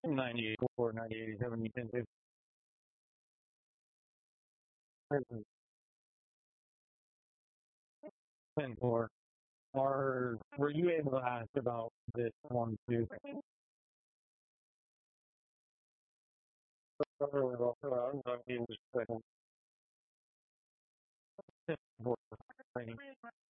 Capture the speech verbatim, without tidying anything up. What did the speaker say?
ninety-four, ninety, eighty-seven, ten, fifty, ten, four. Are, were you able to ask about this one too? Uh, I'm not in the second. ten, four, training.